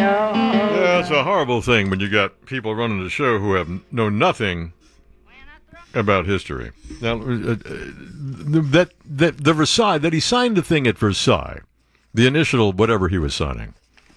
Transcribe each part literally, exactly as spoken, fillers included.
Yeah, it's a horrible thing when you got people running the show who have know nothing about history. Now, uh, uh, that, that the Versailles, that he signed the thing at Versailles, the initial whatever he was signing.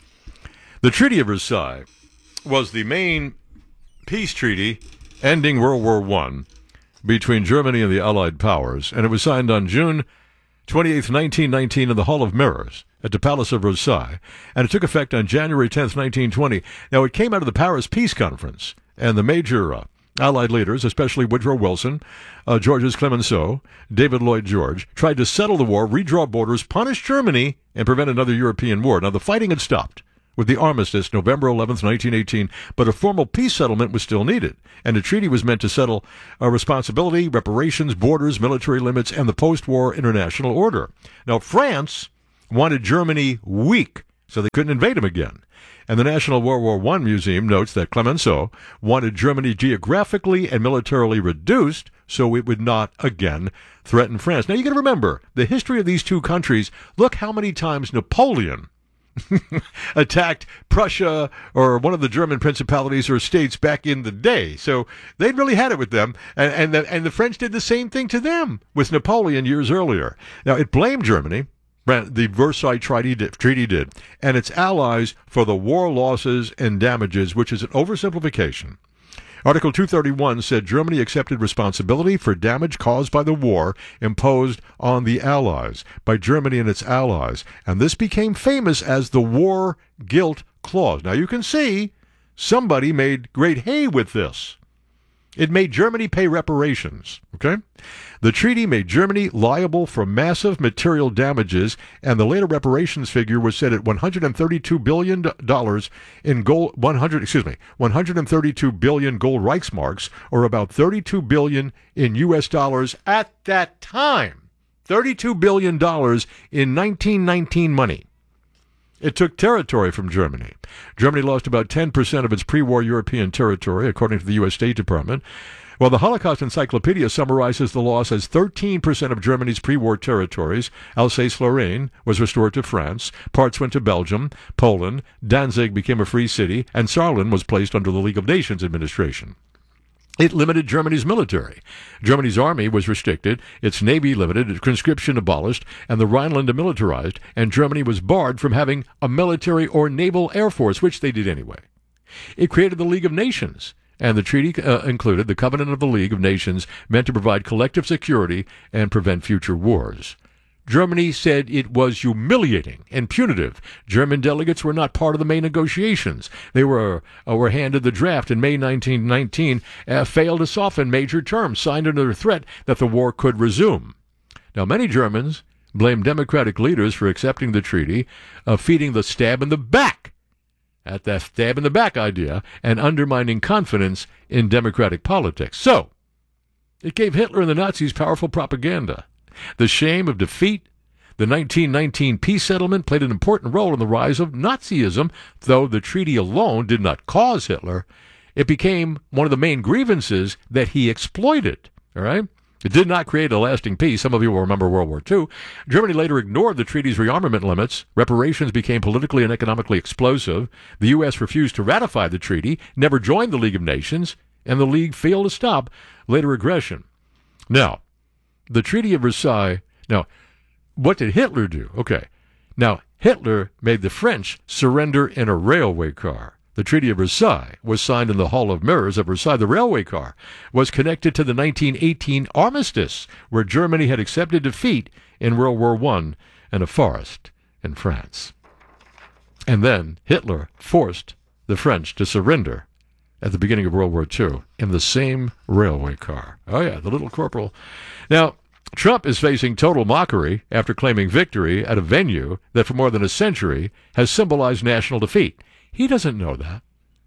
The Treaty of Versailles was the main peace treaty ending World War One between Germany and the Allied powers, and it was signed on June twenty-eighth, nineteen nineteen, in the Hall of Mirrors at the Palace of Versailles, and it took effect on January tenth, nineteen twenty. Now, it came out of the Paris Peace Conference, and the major uh, Allied leaders, especially Woodrow Wilson, uh, Georges Clemenceau, David Lloyd George, tried to settle the war, redraw borders, punish Germany, and prevent another European war. Now, the fighting had stopped with the armistice November eleventh, nineteen eighteen, but a formal peace settlement was still needed, and the treaty was meant to settle uh, responsibility, reparations, borders, military limits, and the post-war international order. Now, France wanted Germany weak, so they couldn't invade them again. And the National World War One Museum notes that Clemenceau wanted Germany geographically and militarily reduced so it would not again threaten France. Now, you got to remember, the history of these two countries, look how many times Napoleon attacked Prussia or one of the German principalities or states back in the day. So they'd really had it with them, and and the, and the French did the same thing to them with Napoleon years earlier. Now, it blamed Germany, the Versailles Treaty did, treaty did, and its allies for the war losses and damages, which is an oversimplification. Article two thirty-one said Germany accepted responsibility for damage caused by the war imposed on the Allies, by Germany and its allies, and this became famous as the War Guilt Clause. Now, you can see somebody made great hay with this. It made Germany pay reparations, okay? The treaty made Germany liable for massive material damages, and the later reparations figure was set at one hundred thirty-two billion dollars in gold, one hundred, excuse me, one hundred thirty-two billion gold Reichsmarks, or about thirty-two billion in U S dollars at that time. thirty-two billion dollars in nineteen nineteen money. It took territory from Germany. Germany lost about ten percent of its pre-war European territory, according to the U S State Department. While the Holocaust Encyclopedia summarizes the loss as thirteen percent of Germany's pre-war territories, Alsace-Lorraine was restored to France, parts went to Belgium, Poland, Danzig became a free city, and Saarland was placed under the League of Nations administration. It limited Germany's military. Germany's army was restricted, its navy limited, conscription abolished, and the Rhineland demilitarized, and Germany was barred from having a military or naval air force, which they did anyway. It created the League of Nations, and the treaty uh, included the Covenant of the League of Nations, meant to provide collective security and prevent future wars. Germany said it was humiliating and punitive. German delegates were not part of the May negotiations. They were uh, were handed the draft in May nineteen nineteen, uh, failed to soften major terms, signed under the threat that the war could resume. Now, many Germans blame democratic leaders for accepting the treaty, uh, feeding the stab in the back, at that stab in the back idea, and undermining confidence in democratic politics. So, it gave Hitler and the Nazis powerful propaganda. The shame of defeat, the nineteen nineteen peace settlement played an important role in the rise of Nazism, though the treaty alone did not cause Hitler. It became one of the main grievances that he exploited, all right? It did not create a lasting peace. Some of you will remember World War Two. Germany later ignored the treaty's rearmament limits. Reparations became politically and economically explosive. The U S refused to ratify the treaty, never joined the League of Nations, and the League failed to stop later aggression. Now, the Treaty of Versailles, now, what did Hitler do? Okay, now, Hitler made the French surrender in a railway car. The Treaty of Versailles was signed in the Hall of Mirrors of Versailles. The railway car was connected to the nineteen eighteen armistice, where Germany had accepted defeat in World War One and a forest in France. And then Hitler forced the French to surrender at the beginning of World War Two in the same railway car. Oh, yeah, the little corporal. Now, Trump is facing total mockery after claiming victory at a venue that for more than a century has symbolized national defeat. He doesn't know that.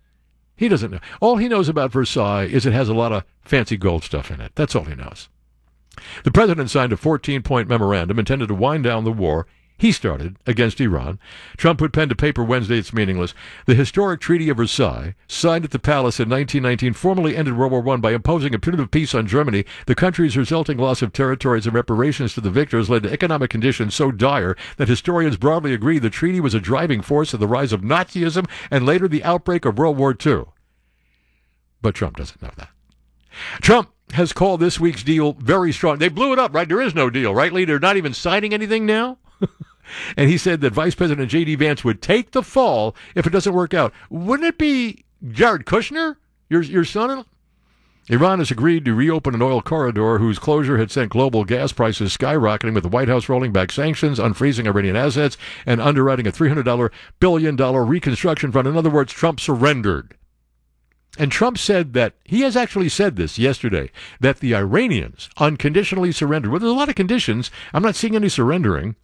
He doesn't know. All he knows about Versailles is it has a lot of fancy gold stuff in it. That's all he knows. The president signed a fourteen-point memorandum intended to wind down the war he started, against Iran. Trump put pen to paper Wednesday. It's meaningless. The historic Treaty of Versailles, signed at the palace in nineteen nineteen, formally ended World War One by imposing a punitive peace on Germany. The country's resulting loss of territories and reparations to the victors led to economic conditions so dire that historians broadly agree the treaty was a driving force in the rise of Nazism and later the outbreak of World War Two. But Trump doesn't know that. Trump has called this week's deal very strong. They blew it up, right? There is no deal, right, Lee? They're not even signing anything now? And he said that Vice President J D. Vance would take the fall if it doesn't work out. Wouldn't it be Jared Kushner, your, your son? Iran has agreed to reopen an oil corridor whose closure had sent global gas prices skyrocketing, with the White House rolling back sanctions, unfreezing Iranian assets, and underwriting a three hundred billion dollars reconstruction fund. In other words, Trump surrendered. And Trump said that, he has actually said this yesterday, that the Iranians unconditionally surrendered. Well, there's a lot of conditions. I'm not seeing any surrendering.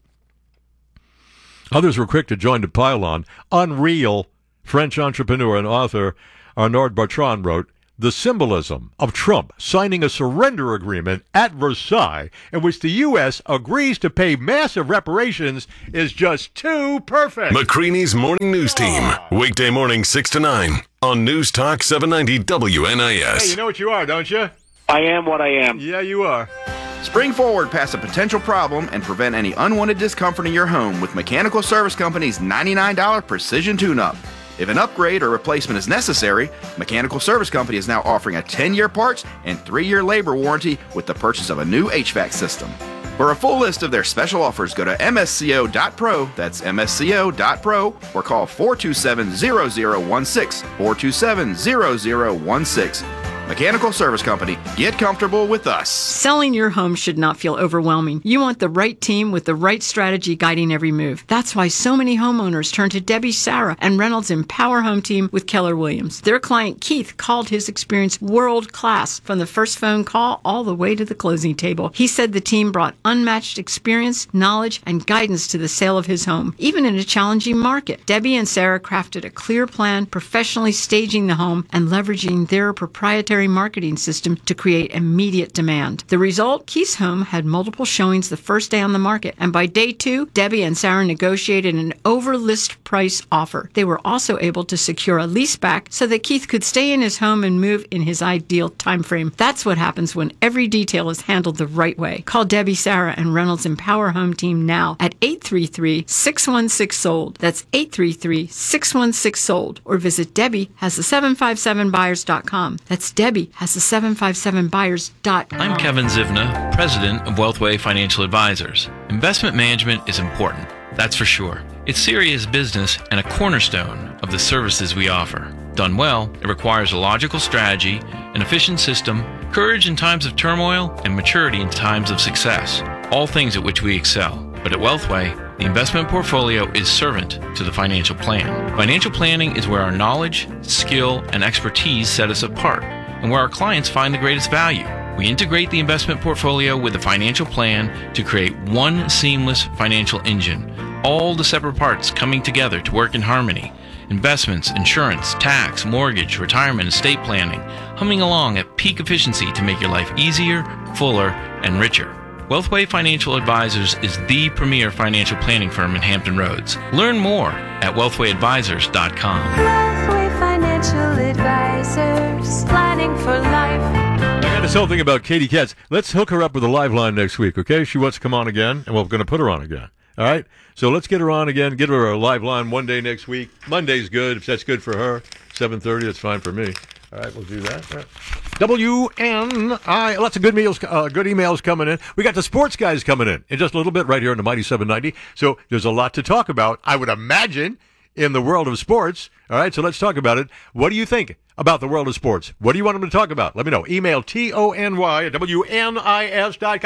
Others were quick to join the pile on. Unreal. French entrepreneur and author Arnaud Bertrand wrote, the symbolism of Trump signing a surrender agreement at Versailles in which the U S agrees to pay massive reparations is just too perfect. McCreany's Morning News Team. Weekday morning six to nine on News Talk seven ninety W N I S. Hey, you know what you are, don't you? I am what I am. Yeah, you are. Spring forward past a potential problem and prevent any unwanted discomfort in your home with Mechanical Service Company's ninety-nine dollars Precision Tune-Up. If an upgrade or replacement is necessary, Mechanical Service Company is now offering a ten-year parts and three-year labor warranty with the purchase of a new H V A C system. For a full list of their special offers, go to M S C O dot pro, that's M S C O dot pro, or call four two seven, zero zero one six, four two seven, zero zero one six. Mechanical Service Company. Get comfortable with us. Selling your home should not feel overwhelming. You want the right team with the right strategy guiding every move. That's why so many homeowners turn to Debbie Sarah and Reynolds Empower Home Team with Keller Williams. Their client Keith called his experience world class from the first phone call all the way to the closing table. He said the team brought unmatched experience, knowledge, and guidance to the sale of his home, even in a challenging market. Debbie and Sarah crafted a clear plan, professionally staging the home and leveraging their proprietary marketing system to create immediate demand. The result? Keith's home had multiple showings the first day on the market, and by day two, Debbie and Sarah negotiated an over-list price offer. They were also able to secure a lease back so that Keith could stay in his home and move in his ideal time frame. That's what happens when every detail is handled the right way. Call Debbie Sarah and Reynolds Empower Home Team now at eight three three, six one six, sold. That's eight three three, six one six, sold. Or visit Debbie has the seven five seven buyers dot com. That's Debbie has the seven five seven buyers dot com. I'm Kevin Zivna, president of Wealthway Financial Advisors. Investment management is important, that's for sure. It's serious business and a cornerstone of the services we offer. Done well, it requires a logical strategy, an efficient system, courage in times of turmoil, and maturity in times of success. All things at which we excel. But at Wealthway, the investment portfolio is servant to the financial plan. Financial planning is where our knowledge, skill, and expertise set us apart, and where our clients find the greatest value. We integrate the investment portfolio with the financial plan to create one seamless financial engine, all the separate parts coming together to work in harmony. Investments, insurance, tax, mortgage, retirement, estate planning, humming along at peak efficiency to make your life easier, fuller, and richer. Wealthway Financial Advisors is the premier financial planning firm in Hampton Roads. Learn more at wealthway advisors dot com. Wealthway Financial Advisors, planning for life. I got this whole thing about Katie Katz. Let's hook her up with a live line next week, okay? She wants to come on again, and we're going to put her on again. All right? So let's get her on again, get her a live line one day next week. Monday's good. If that's good for her, seven thirty, that's fine for me. All right, we'll do that. All right. W N I, lots of good meals, uh, good emails coming in. We got the sports guys coming in in just a little bit right here on the Mighty seven ninety. So there's a lot to talk about, I would imagine, in the world of sports. All right, so let's talk about it. What do you think about the world of sports? What do you want them to talk about? Let me know. Email T O N Y at W N I S dot com.